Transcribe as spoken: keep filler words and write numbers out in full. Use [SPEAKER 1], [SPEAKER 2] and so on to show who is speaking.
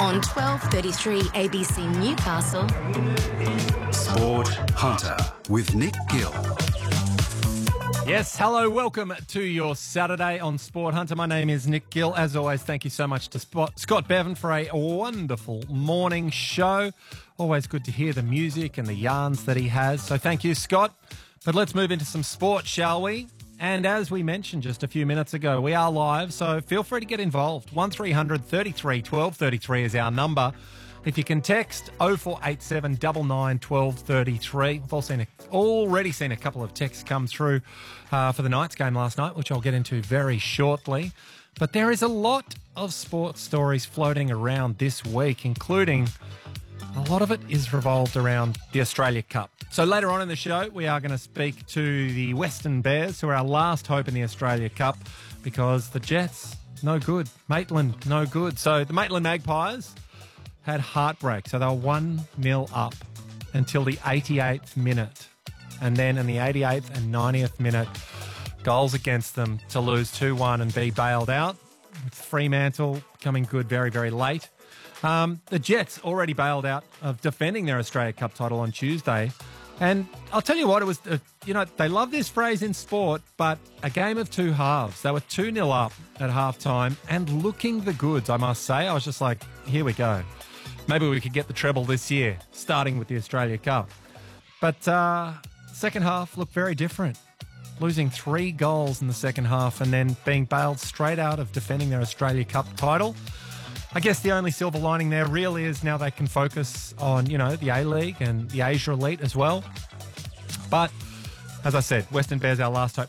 [SPEAKER 1] on twelve thirty-three A B C Newcastle.
[SPEAKER 2] Sport Hunter with Nick Gill.
[SPEAKER 3] Yes, hello, welcome to your Saturday on Sport Hunter. My name is Nick Gill. As always, thank you so much to Spot, Scott Bevan for a wonderful morning show. Always good to hear the music and the yarns that he has. So thank you, Scott. But let's move into some sport, shall we? And as we mentioned just a few minutes ago, we are live, so feel free to get involved. one three hundred thirty-three twelve thirty-three is our number. If you can text oh four eight seven nine nine one two three three. We've all seen a, already seen a couple of texts come through uh, for the Knights game last night, which I'll get into very shortly. But there is a lot of sports stories floating around this week, including a lot of it is revolved around the Australia Cup. So later on in the show, we are going to speak to the Western Bears, who are our last hope in the Australia Cup, because the Jets, no good. Maitland, no good. So the Maitland Magpies had heartbreak. So they were one nil up until the eighty-eighth minute. And then in the eighty-eighth and ninetieth minute, goals against them to lose two one and be bailed out, with Fremantle coming good very, very late. Um, the Jets already bailed out of defending their Australia Cup title on Tuesday. And I'll tell you what, it was, uh, you know, they love this phrase in sport, but a game of two halves. They were two nil up at halftime and looking the goods, I must say. I was just like, here we go. Maybe we could get the treble this year, starting with the Australia Cup. But uh, second half looked very different. Losing three goals in the second half and then being bailed straight out of defending their Australia Cup title. I guess the only silver lining there really is now they can focus on, you know, the A-League and the Asia Elite as well. But, as I said, Western Bears our last hope.